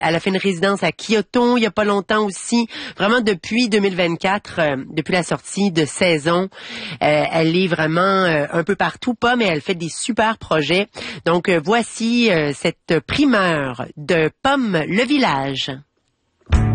Elle a fait une résidence à Kyoto il y a pas longtemps aussi. Vraiment depuis 2024, depuis la sortie de Saison, elle est vraiment un peu partout, pas, mais elle fait des super projets. Donc voici cette primeur de Pomme le Village.